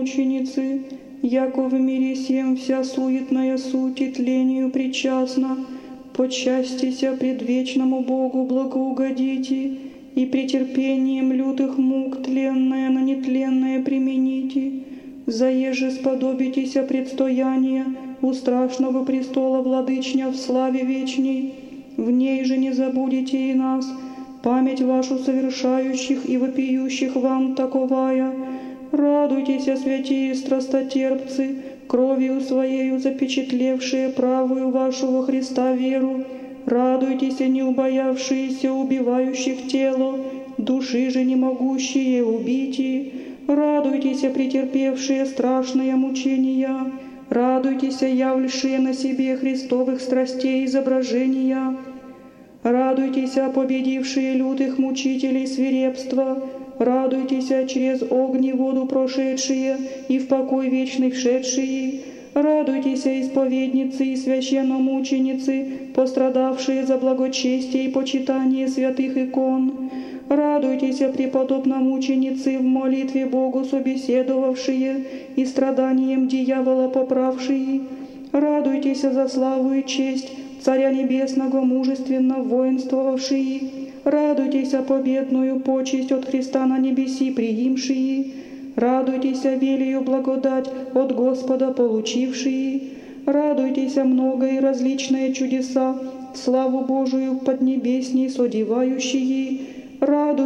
мученицы, яко в мире сем вся суетная суть и тлению причастна, почастися предвечному Богу благоугодите, и претерпением лютых мук тленное на нетленное примените, заеже сподобитеся предстояния у страшного престола владычня в славе вечней, в ней же не забудете и нас, память вашу совершающих и вопиющих вам таковая. Радуйтесь, святые страстотерпцы, кровью своею запечатлевшие правую вашу во Христа веру. Радуйтесь, не убоявшиеся убивающих тело, души же не могущие убить. Радуйтесь, претерпевшие страшные мучения. Радуйтесь, являвшие на себе Христовых страстей изображения. Радуйтесь, победившие лютых мучителей свирепства. Радуйтесь, через огонь и воду прошедшие и в покой вечный вшедшие. Радуйтесь, исповедницы и священномученицы, пострадавшие за благочестие и почитание святых икон. Радуйтесь, преподобномученицы, в молитве Богу собеседовавшие и страданием дьявола поправшие. Радуйтесь за славу и честь Царя Небесного мужественно воинствовавшие. Радуйтесь, победную почесть от Христа на небеси приимшие. Радуйтесь, велию благодать от Господа получившие. Радуйтесь, много и различные чудеса, славу Божию поднебесней содевающие. Радуйтесь,